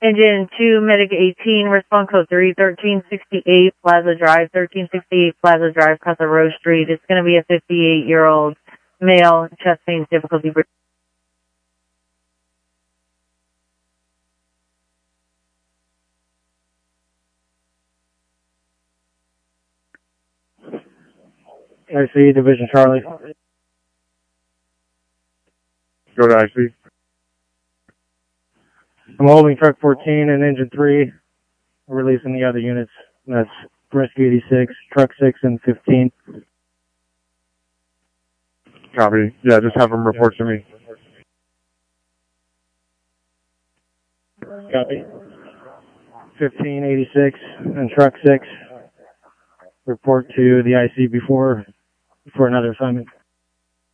Engine 2, Medic 18, response code 3, 1368 Plaza Drive, 1368 Plaza Drive, Casa Rose Street. It's going to be a 58-year-old male, chest pains, difficulty breathing. IC, Division Charlie. Go to IC. I'm holding truck 14 and engine 3. Releasing the other units. That's Rescue 86, truck 6, and 15. Copy. Yeah, just have them report to me. Copy. 1586 and truck 6. Report to the IC before another assignment.